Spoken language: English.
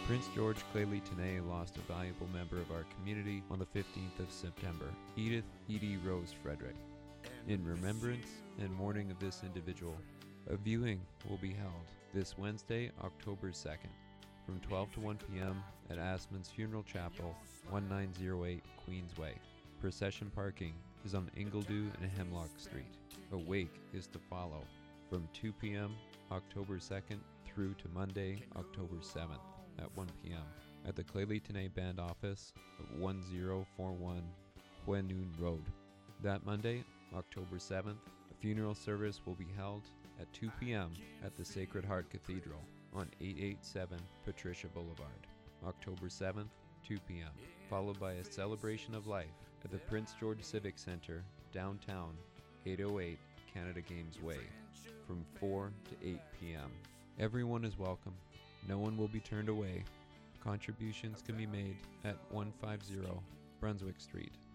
Prince George Claylee Tenay lost a valuable member of our community on the 15th of September, Edith Edie Rose Frederick. In remembrance and mourning of this individual, a viewing will be held this Wednesday, October 2nd, from 12 to 1 p.m. at Asman's Funeral Chapel, 1908 Queensway. Procession parking is on Ingledew and Hemlock Street. A wake is to follow from 2 p.m. October 2nd through to Monday, October 7th at 1 p.m. at the Claylee Tenay Band office of 1041 Huenun Road. That Monday, October 7th, a funeral service will be held at 2 p.m. at the Sacred Heart Cathedral on 887 Patricia Boulevard. October 7th, 2 p.m., followed by a celebration of life at the Prince George Civic Center, downtown, 808 Canada Games Way, from 4 to 8 p.m. Everyone is welcome. No one will be turned away. Contributions can be made at 150 Brunswick Street,